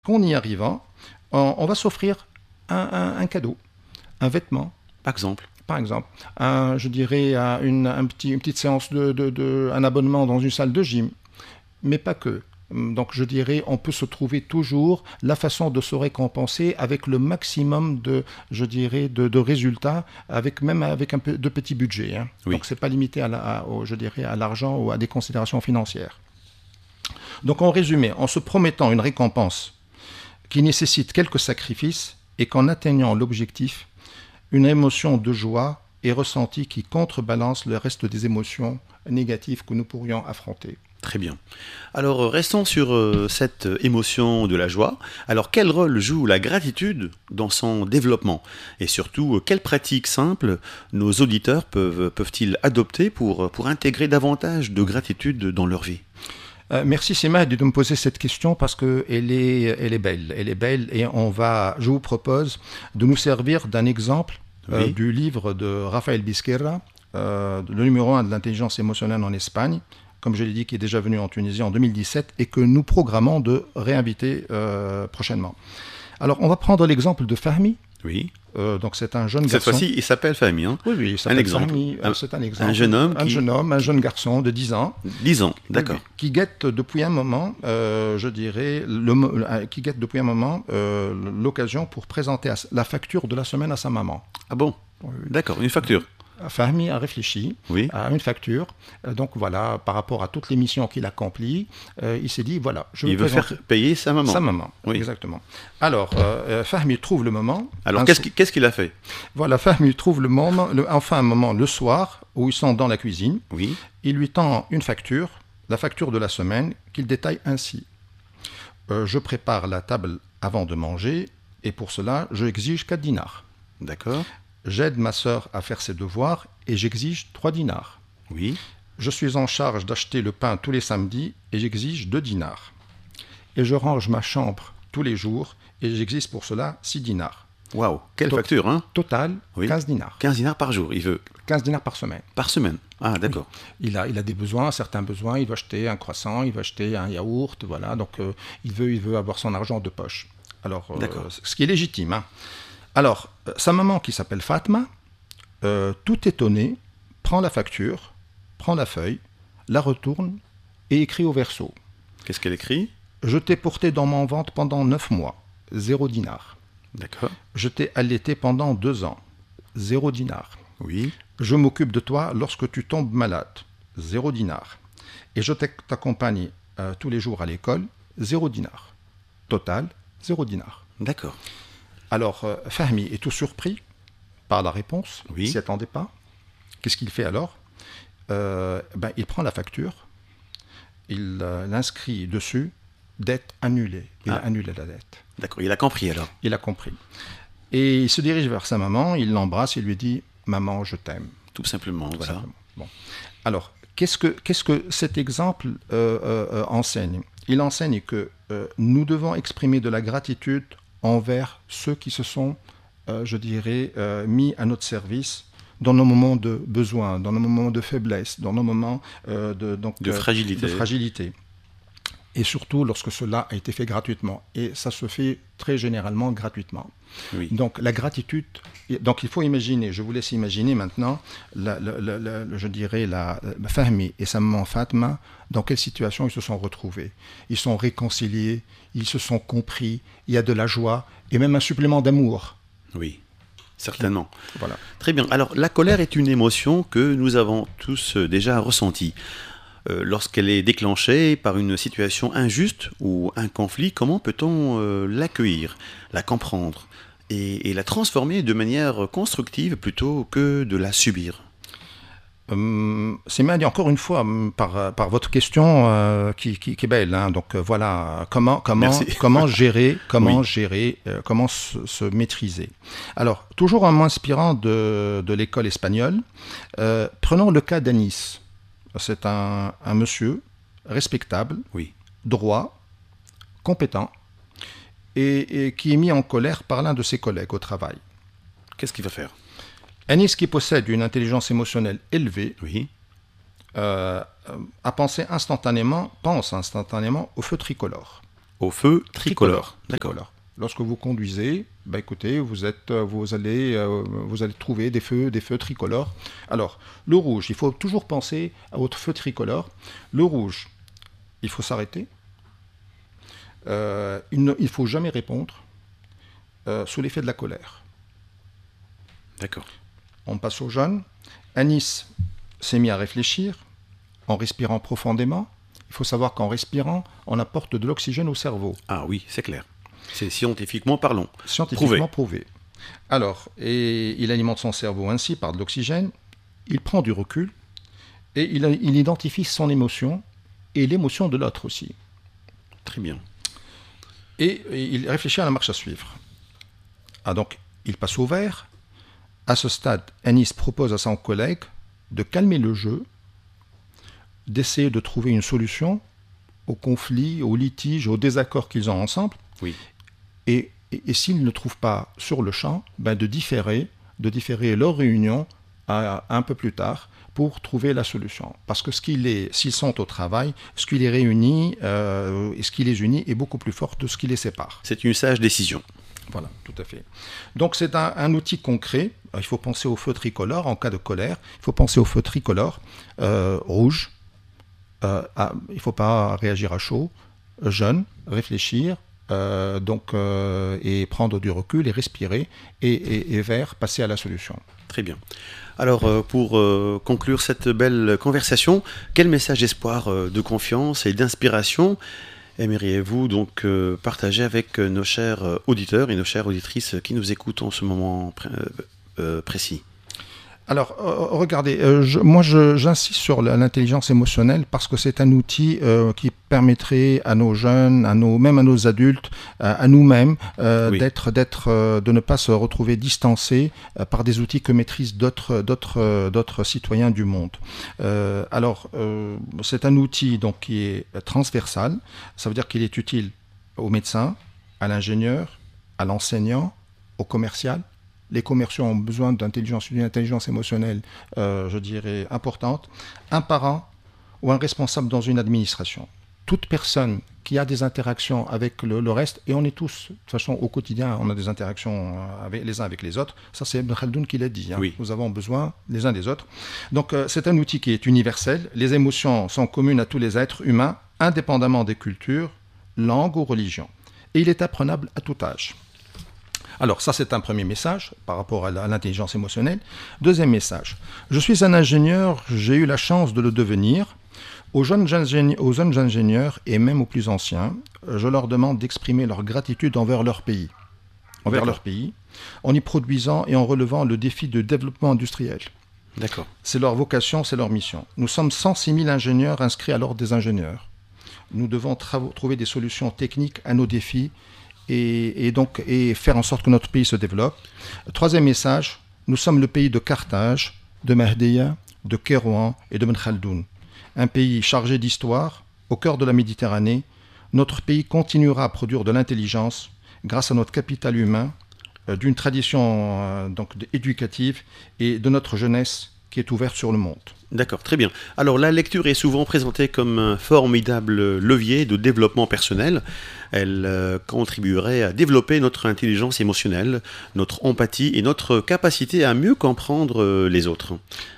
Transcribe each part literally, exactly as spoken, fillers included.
qu'en y arrivant, on, on va s'offrir un, un, un cadeau, un vêtement. Par exemple. Par exemple, un, je dirais une, un petit, une petite séance, de, de, de, un abonnement dans une salle de gym, mais pas que. Donc je dirais, on peut se trouver toujours la façon de se récompenser avec le maximum de, je dirais, de, de résultats, avec même avec un peu de petits budgets. Hein. Oui. Donc c'est pas limité à, la, à, au, je dirais, à l'argent ou à des considérations financières. Donc en résumé, en se promettant une récompense qui nécessite quelques sacrifices et qu'en atteignant l'objectif, une émotion de joie est ressentie qui contrebalance le reste des émotions négatives que nous pourrions affronter. Très bien. Alors, restons sur euh, cette émotion de la joie. Alors, quel rôle joue la gratitude dans son développement? Et surtout, euh, quelles pratiques simples nos auditeurs peuvent, peuvent-ils adopter pour, pour intégrer davantage de gratitude dans leur vie? Euh, merci Sima de me poser cette question parce qu'elle est, elle est belle. Elle est belle et on va, je vous propose de nous servir d'un exemple euh, oui. du livre de Rafael Bisquerra, euh, le numéro un de l'intelligence émotionnelle en Espagne, comme je l'ai dit, qui est déjà venu en Tunisie en deux mille dix-sept et que nous programmons de réinviter euh, prochainement. Alors, on va prendre l'exemple de Fahmi. Oui. Euh, donc, c'est un jeune Cette garçon. Cette fois-ci, il s'appelle Fahmi. Hein. Oui, oui, il s'appelle un exemple. Fahmi. Un, c'est un exemple. Un jeune homme. Un qui... jeune homme, un jeune garçon de dix ans. dix ans, d'accord. Oui, qui guette depuis un moment, euh, je dirais, le, qui guette depuis un moment euh, l'occasion pour présenter la facture de la semaine à sa maman. Ah bon? Oui. D'accord, une facture. Fahmi a réfléchi oui. à une facture. Donc voilà, par rapport à toutes les missions qu'il accomplit, euh, il s'est dit, voilà, je vais Il veut présenter... faire payer sa maman. Sa maman, oui. Exactement. Alors, euh, Fahmi trouve le moment... Alors, qu'est-ce qu'il, qu'est-ce qu'il a fait? Voilà, Fahmi trouve le moment, le, enfin un moment le soir, où ils sont dans la cuisine. Oui. Il lui tend une facture, la facture de la semaine, qu'il détaille ainsi. Euh, je prépare la table avant de manger, et pour cela, je exige quatre dinars. D'accord. J'aide ma sœur à faire ses devoirs et j'exige trois dinars. Oui. Je suis en charge d'acheter le pain tous les samedis et j'exige deux dinars. Et je range ma chambre tous les jours et j'exige pour cela six dinars. Waouh, quelle To- facture, hein? Total, oui. quinze dinars. quinze dinars par jour, il veut. quinze dinars par semaine. Par semaine. Ah, d'accord. Oui. Il a, il a des besoins, certains besoins. Il veut acheter un croissant, il veut acheter un yaourt, voilà. Donc, euh, il, veut, il veut avoir son argent de poche. Alors, euh, ce qui est légitime, hein. Alors, euh, sa maman qui s'appelle Fatma, euh, tout étonnée, prend la facture, prend la feuille, la retourne et écrit au verso. Qu'est-ce qu'elle écrit? Je t'ai porté dans mon ventre pendant neuf mois, zéro dinar. D'accord. Je t'ai allaité pendant deux ans, zéro dinar. Oui. Je m'occupe de toi lorsque tu tombes malade, zéro dinar. Et je t'accompagne euh, tous les jours à l'école, zéro dinar. Total, zéro dinar. D'accord. Alors, euh, Fahmi est tout surpris par la réponse, oui. il ne s'y attendait pas. Qu'est-ce qu'il fait alors? euh, ben, Il prend la facture, il euh, l'inscrit dessus, dette annulée. Il ah. a annulé la dette. D'accord, il a compris alors. Il a compris. Et il se dirige vers sa maman, il l'embrasse et lui dit « Maman, je t'aime ». Tout simplement, tout voilà. Simplement. Bon. Alors, qu'est-ce que, qu'est-ce que cet exemple euh, euh, enseigne? Il enseigne que euh, nous devons exprimer de la gratitude envers ceux qui se sont, euh, je dirais, euh, mis à notre service dans nos moments de besoin, dans nos moments de faiblesse, dans nos moments euh, de, donc, de, fragilité. de fragilité. Et surtout lorsque cela a été fait gratuitement. Et ça se fait très généralement gratuitement. Oui. Donc la gratitude, donc il faut imaginer, je vous laisse imaginer maintenant, la, la, la, la, je dirais, la, la Fahmi et sa maman Fatma, dans quelle situation ils se sont retrouvés. Ils sont réconciliés, ils se sont compris, il y a de la joie et même un supplément d'amour. Oui, certainement. Voilà. Très bien. Alors la colère est une émotion que nous avons tous déjà ressentie. Euh, lorsqu'elle est déclenchée par une situation injuste ou un conflit, comment peut-on euh, l'accueillir, la comprendre et, et la transformer de manière constructive plutôt que de la subir? Hum, c'est mal dit encore une fois par, par votre question euh, qui, qui, qui est belle. Hein. Donc euh, voilà, comment, comment, comment gérer, comment, oui. gérer euh, comment se, se maîtriser. Alors, toujours en m'inspirant de, de l'école espagnole, euh, prenons le cas d'Anis. C'est un, un monsieur respectable, oui. droit, compétent, et, et qui est mis en colère par l'un de ses collègues au travail. Qu'est-ce qu'il va faire? Anis, qui possède une intelligence émotionnelle élevée, oui. euh, a pensé instantanément, pense instantanément au feu tricolore. Au feu tricolore. D'accord. Tricolore. Lorsque vous conduisez, bah écoutez, vous, êtes, vous, allez, euh, vous allez trouver des feux, des feux tricolores. Alors, le rouge, il faut toujours penser à votre feu tricolore. Le rouge, il faut s'arrêter. Euh, il ne il faut jamais répondre euh, sous l'effet de la colère. D'accord. On passe au jaune. Anis s'est mis à réfléchir en respirant profondément. Il faut savoir qu'en respirant, on apporte de l'oxygène au cerveau. Ah oui, c'est clair. C'est scientifiquement parlant. Scientifiquement prouvé. prouvé. Alors, et il alimente son cerveau ainsi par de l'oxygène. Il prend du recul et il, il identifie son émotion et l'émotion de l'autre aussi. Très bien. Et, et il réfléchit à la marche à suivre. Ah donc, il passe au vert. À ce stade, Anis propose à son collègue de calmer le jeu, d'essayer de trouver une solution au conflit, au litige, au désaccord qu'ils ont ensemble. Oui. Et, et, et s'ils ne trouvent pas sur le champ, ben de différer, de différer leur réunion à, à un peu plus tard pour trouver la solution. Parce que ce qui les, s'ils sont au travail, ce qui les réunit euh, et ce qui les unit est beaucoup plus fort que ce qui les sépare. C'est une sage décision. Voilà, tout à fait. Donc c'est un, un outil concret. Il faut penser au feu tricolore en cas de colère. Il faut penser au feu tricolore euh, rouge. Euh, à, il ne faut pas réagir à chaud. Jaune, réfléchir. Euh, donc, euh, et prendre du recul et respirer, et, et, et vert, passer à la solution. Très bien. Alors, euh, pour euh, conclure cette belle conversation, quel message d'espoir, euh, de confiance et d'inspiration aimeriez-vous donc euh, partager avec nos chers euh, auditeurs et nos chères auditrices qui nous écoutent en ce moment pr- euh, précis ? Alors, euh, regardez, euh, je, moi je, j'insiste sur l'intelligence émotionnelle parce que c'est un outil euh, qui permettrait à nos jeunes, à nos, même à nos adultes, à, à nous-mêmes, euh, oui. d'être, d'être, euh, de ne pas se retrouver distancés euh, par des outils que maîtrisent d'autres, d'autres, euh, d'autres citoyens du monde. Euh, alors, euh, c'est un outil donc, qui est transversal, ça veut dire qu'il est utile aux médecins, à l'ingénieur, à l'enseignant, au commercial. Les commerciaux ont besoin d'intelligence, d'une intelligence émotionnelle, euh, je dirais, importante. Un parent ou un responsable dans une administration. Toute personne qui a des interactions avec le, le reste, et on est tous, de toute façon, au quotidien, on a des interactions avec, les uns avec les autres. Ça, c'est Ibn Khaldoun qui l'a dit. Hein. Oui. Nous avons besoin les uns des autres. Donc, euh, c'est un outil qui est universel. Les émotions sont communes à tous les êtres humains, indépendamment des cultures, langues ou religions. Et il est apprenable à tout âge. Alors ça, c'est un premier message par rapport à l'intelligence émotionnelle. Deuxième message, je suis un ingénieur, j'ai eu la chance de le devenir. Aux jeunes, ingénieurs, aux jeunes ingénieurs et même aux plus anciens, je leur demande d'exprimer leur gratitude envers leur pays. Envers D'accord. leur pays, en y produisant et en relevant le défi de développement industriel. D'accord. C'est leur vocation, c'est leur mission. Nous sommes cent six mille ingénieurs inscrits à l'ordre des ingénieurs. Nous devons tra- trouver des solutions techniques à nos défis Et, et donc et faire en sorte que notre pays se développe. Troisième message, nous sommes le pays de Carthage, de Mahdiya, de Kérouan et de Ibn Khaldoun. Un pays chargé d'histoire, au cœur de la Méditerranée. Notre pays continuera à produire de l'intelligence grâce à notre capital humain, euh, d'une tradition euh, donc, éducative et de notre jeunesse qui est ouverte sur le monde. D'accord, très bien. Alors la lecture est souvent présentée comme un formidable levier de développement personnel. Elle euh, contribuerait à développer notre intelligence émotionnelle, notre empathie et notre capacité à mieux comprendre euh, les autres.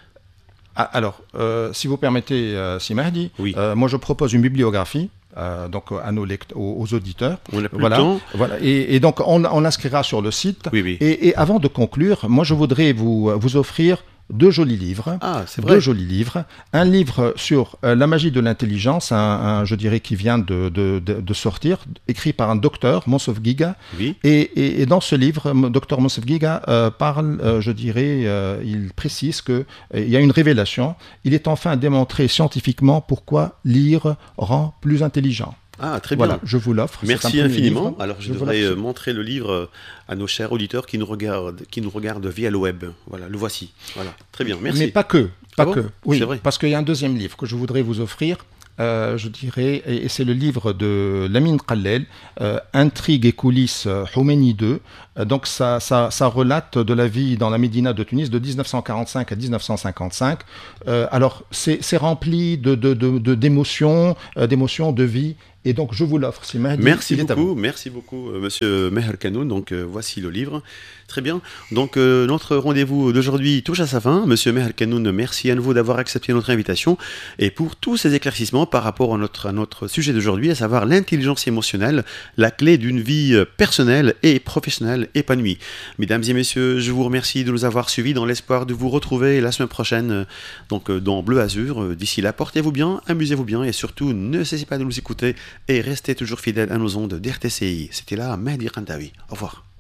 Ah, alors, euh, si vous permettez, euh, Simahdi, oui. euh, moi je propose une bibliographie. Euh, donc à nos lect- aux, aux auditeurs. On a plus voilà, le temps. Voilà. Et, et donc on, on l'inscrira sur le site. Oui, oui. Et, et avant de conclure, moi je voudrais vous, vous offrir deux jolis livres. Ah, c'est vrai. Deux jolis livres. Un livre sur euh, la magie de l'intelligence, un, un, je dirais qui vient de, de, de, de sortir, écrit par un docteur, Monsef Giga. Oui. Et, et, et dans ce livre, docteur Monsef Giga euh, parle, euh, je dirais, euh, il précise qu'il euh, y a une révélation. Il est enfin démontré scientifiquement pourquoi lire rend plus intelligent. Ah, très bien. Voilà, je vous l'offre. Merci infiniment. Livre. Alors, je, je devrais vous montrer le livre à nos chers auditeurs qui nous regardent, qui nous regardent via le web. Voilà, le voici. Voilà, très bien. Merci. Mais pas que, pas ah bon que. Oui, c'est vrai. Parce qu'il y a un deuxième livre que je voudrais vous offrir. Euh, je dirais, et, et c'est le livre de Lamine Kallel, euh, Intrigue et coulisses Khomeini deux. Euh, donc ça, ça, ça relate de la vie dans la Médina de Tunis de dix-neuf cent quarante-cinq à dix-neuf cent cinquante-cinq. Euh, alors c'est, c'est rempli de, de, de, de, d'émotions, euh, d'émotions, de vie Et donc, je vous l'offre, si Mahdi, Merci il est à beaucoup, vous. merci beaucoup, euh, monsieur Meher Kanoun. Donc, euh, voici le livre. Très bien. Donc, euh, notre rendez-vous d'aujourd'hui touche à sa fin. Monsieur Meher Kanoun, merci à nouveau d'avoir accepté notre invitation et pour tous ces éclaircissements par rapport à notre, à notre sujet d'aujourd'hui, à savoir l'intelligence émotionnelle, la clé d'une vie personnelle et professionnelle épanouie. Mesdames et messieurs, je vous remercie de nous avoir suivis dans l'espoir de vous retrouver la semaine prochaine donc, dans Bleu Azur. D'ici là, portez-vous bien, amusez-vous bien et surtout, ne cessez pas de nous écouter et restez toujours fidèles à nos ondes d'R T C I. C'était là Mehdi Rantawi. Au revoir.